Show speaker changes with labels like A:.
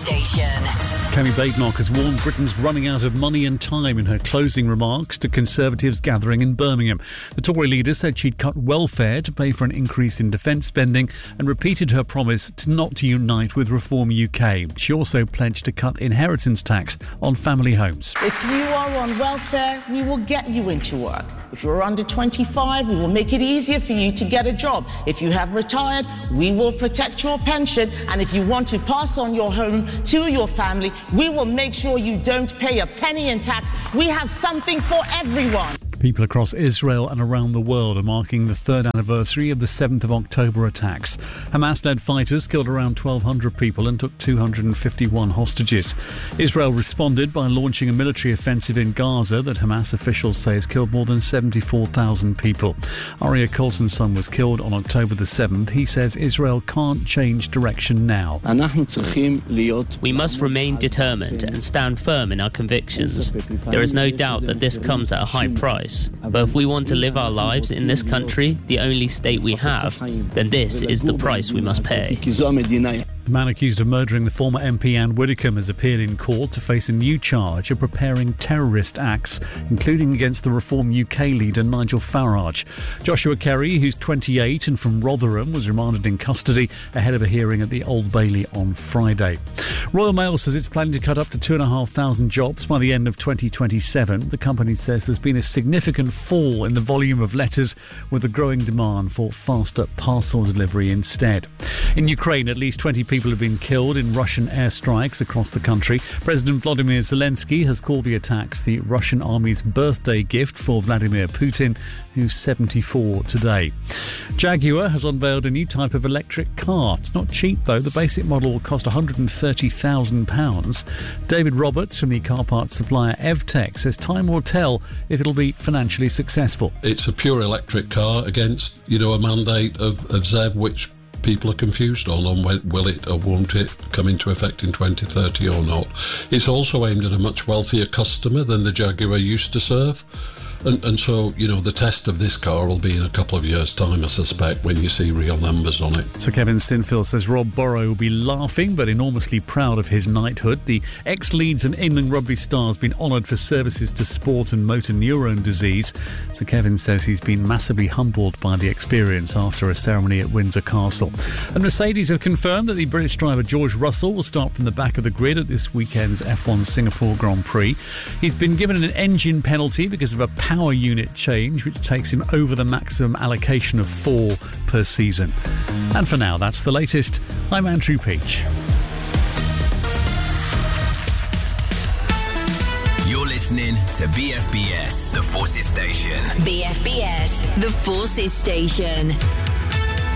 A: Station.
B: Kemi Badenoch has warned Britain's running out of money and time in her closing remarks to Conservatives gathering in Birmingham. The Tory leader said she'd cut welfare to pay for an increase in defence spending and repeated her promise not to unite with Reform UK. She also pledged to cut inheritance tax on family homes.
C: If you are on welfare, we will get you into work. If you're under 25, we will make it easier for you to get a job. If you have retired, we will protect your pension. And if you want to pass on your home to your family, we will make sure you don't pay a penny in tax. We have something for everyone.
B: People across Israel and around the world are marking the third anniversary of the 7th of October attacks. Hamas-led fighters killed around 1,200 people and took 251 hostages. Israel responded by launching a military offensive in Gaza that Hamas officials say has killed more than 74,000 people. Aryeh Colton's son was killed on October the 7th. He says Israel can't change direction now.
D: We must remain determined and stand firm in our convictions. There is no doubt that this comes at a high price. But if we want to live our lives in this country, the only state we have, then this is the price we must pay.
B: The man accused of murdering the former MP Anne Widdecombe has appeared in court to face a new charge of preparing terrorist acts, including against the Reform UK leader Nigel Farage. Joshua Kerry, who's 28 and from Rotherham, was remanded in custody ahead of a hearing at the Old Bailey on Friday. Royal Mail says it's planning to cut up to 2,500 jobs by the end of 2027. The company says there's been a significant fall in the volume of letters, with a growing demand for faster parcel delivery instead. In Ukraine, at least 20 people have been killed in Russian airstrikes across the country. President Volodymyr Zelensky has called the attacks the Russian army's birthday gift for Vladimir Putin, who's 74 today. Jaguar has unveiled a new type of electric car. It's not cheap, though. The basic model will cost £130,000. David Roberts from the car parts supplier Evtech says time will tell if it'll be financially successful.
E: It's a pure electric car against, a mandate of ZEV, which people are confused on will it or won't it come into effect in 2030 or not. It's also aimed at a much wealthier customer than the Jaguar used to serve. And so, the test of this car will be in a couple of years' time, I suspect, when you see real numbers on it.
B: Sir Kevin Sinfield says Rob Burrow will be laughing but enormously proud of his knighthood. The ex-Leeds and England rugby star has been honoured for services to sport and motor neurone disease. Sir Kevin says he's been massively humbled by the experience after a ceremony at Windsor Castle. And Mercedes have confirmed that the British driver George Russell will start from the back of the grid at this weekend's F1 Singapore Grand Prix. He's been given an engine penalty because of a power unit change, which takes him over the maximum allocation of 4 per season. And for now, that's the latest. I'm Andrew Peach.
A: You're listening to BFBS, The Forces Station. BFBS, The Forces Station.